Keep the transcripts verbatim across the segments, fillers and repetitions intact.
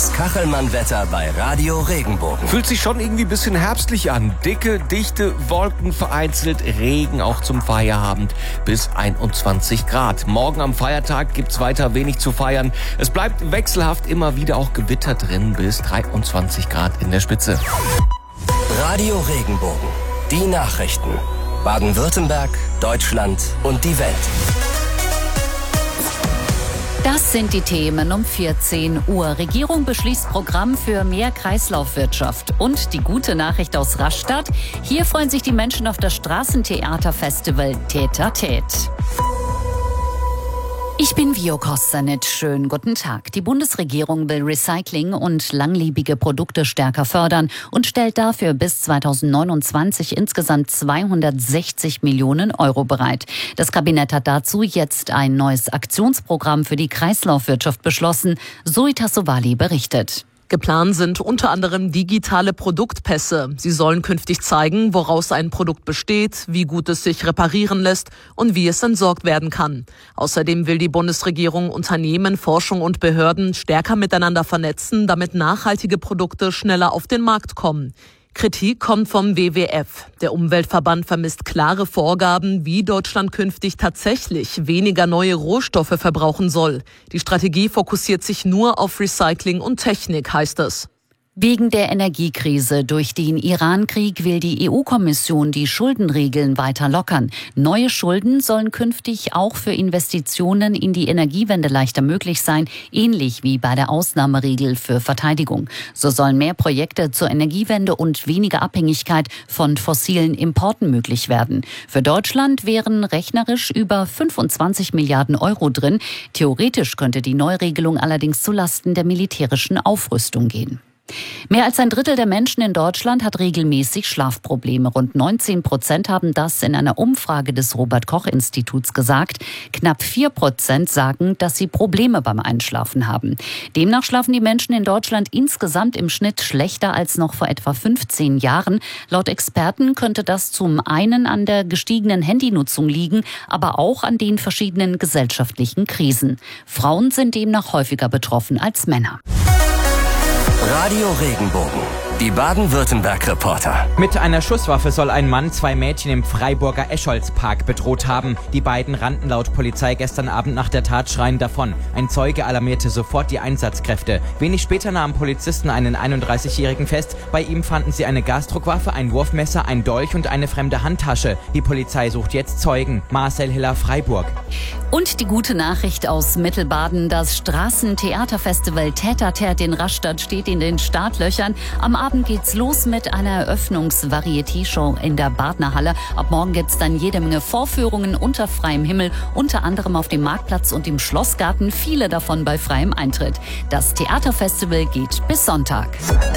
Das Kachelmann-Wetter bei Radio Regenbogen. Fühlt sich schon irgendwie ein bisschen herbstlich an. Dicke, dichte Wolken, vereinzelt Regen auch zum Feierabend bis einundzwanzig Grad. Morgen am Feiertag gibt's weiter wenig zu feiern. Es bleibt wechselhaft, immer wieder auch Gewitter drin bis dreiundzwanzig Grad in der Spitze. Radio Regenbogen. Die Nachrichten. Baden-Württemberg, Deutschland und die Welt. Das sind die Themen um vierzehn Uhr. Regierung beschließt Programm für mehr Kreislaufwirtschaft. Und die gute Nachricht aus Rastatt. Hier freuen sich die Menschen auf das Straßentheaterfestival Tät à Tät. Ich bin Vio Kostanic. Schönen guten Tag. Die Bundesregierung will Recycling und langlebige Produkte stärker fördern und stellt dafür bis zweitausendneunundzwanzig insgesamt zweihundertsechzig Millionen Euro bereit. Das Kabinett hat dazu jetzt ein neues Aktionsprogramm für die Kreislaufwirtschaft beschlossen. Zoe Tassovali berichtet. Geplant sind unter anderem digitale Produktpässe. Sie sollen künftig zeigen, woraus ein Produkt besteht, wie gut es sich reparieren lässt und wie es entsorgt werden kann. Außerdem will die Bundesregierung Unternehmen, Forschung und Behörden stärker miteinander vernetzen, damit nachhaltige Produkte schneller auf den Markt kommen. Kritik kommt vom W W F. Der Umweltverband vermisst klare Vorgaben, wie Deutschland künftig tatsächlich weniger neue Rohstoffe verbrauchen soll. Die Strategie fokussiert sich nur auf Recycling und Technik, heißt es. Wegen der Energiekrise durch den Iran-Krieg will die E U-Kommission die Schuldenregeln weiter lockern. Neue Schulden sollen künftig auch für Investitionen in die Energiewende leichter möglich sein, ähnlich wie bei der Ausnahmeregel für Verteidigung. So sollen mehr Projekte zur Energiewende und weniger Abhängigkeit von fossilen Importen möglich werden. Für Deutschland wären rechnerisch über fünfundzwanzig Milliarden Euro drin. Theoretisch könnte die Neuregelung allerdings zulasten der militärischen Aufrüstung gehen. Mehr als ein Drittel der Menschen in Deutschland hat regelmäßig Schlafprobleme. Rund neunzehn Prozent haben das in einer Umfrage des Robert-Koch-Instituts gesagt. Knapp vier Prozent sagen, dass sie Probleme beim Einschlafen haben. Demnach schlafen die Menschen in Deutschland insgesamt im Schnitt schlechter als noch vor etwa fünfzehn Jahren. Laut Experten könnte das zum einen an der gestiegenen Handynutzung liegen, aber auch an den verschiedenen gesellschaftlichen Krisen. Frauen sind demnach häufiger betroffen als Männer. Radio Regenbogen. Die Baden-Württemberg-Reporter. Mit einer Schusswaffe soll ein Mann zwei Mädchen im Freiburger Escholzpark bedroht haben. Die beiden rannten laut Polizei gestern Abend nach der Tat schreiend davon. Ein Zeuge alarmierte sofort die Einsatzkräfte. Wenig später nahmen Polizisten einen einunddreißigjährigen fest. Bei ihm fanden sie eine Gasdruckwaffe, ein Wurfmesser, ein Dolch und eine fremde Handtasche. Die Polizei sucht jetzt Zeugen. Marcel Hiller, Freiburg. Und die gute Nachricht aus Mittelbaden. Das Straßentheaterfestival Tät à Tät in Rastatt steht in den Startlöchern. Am Abend geht's los mit einer Eröffnungs-Varieté-Show in der Badnerhalle. Ab morgen gibt's dann jede Menge Vorführungen unter freiem Himmel, unter anderem auf dem Marktplatz und im Schlossgarten, viele davon bei freiem Eintritt. Das Theaterfestival geht bis Sonntag.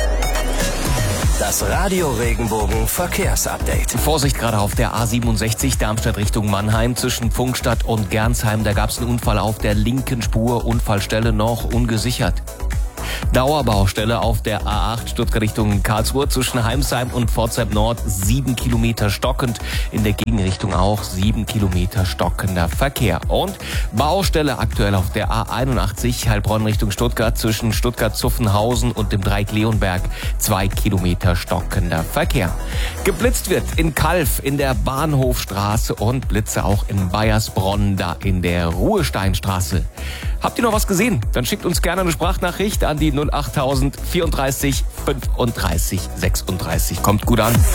Das Radio Regenbogen Verkehrsupdate. Vorsicht gerade auf der A siebenundsechzig Darmstadt Richtung Mannheim zwischen Pfungstadt und Gernsheim. Da gab's einen Unfall auf der linken Spur, Unfallstelle noch ungesichert. Dauerbaustelle auf der A acht Stuttgart Richtung Karlsruhe zwischen Heimsheim und Pforzheim Nord, sieben Kilometer stockend. In der Gegenrichtung auch sieben Kilometer stockender Verkehr. Und Baustelle aktuell auf der A einundachtzig Heilbronn Richtung Stuttgart zwischen Stuttgart-Zuffenhausen und dem Dreieck Leonberg, zwei Kilometer stockender Verkehr. Geblitzt wird in Calw in der Bahnhofstraße und Blitze auch in Bayersbronn, da in der Ruhesteinstraße. Habt ihr noch was gesehen? Dann schickt uns gerne eine Sprachnachricht an die null achttausend vierunddreißig fünfunddreißig sechsunddreißig. Kommt gut an.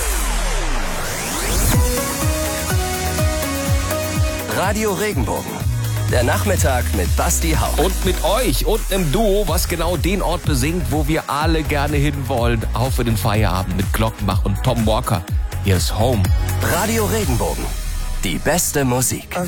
Radio Regenbogen. Der Nachmittag mit Basti Hauch. Und mit euch und im Duo, was genau den Ort besingt, wo wir alle gerne hinwollen. Auch für den Feierabend mit Glockenbach und Tom Walker. Hier ist Home. Radio Regenbogen. Die beste Musik.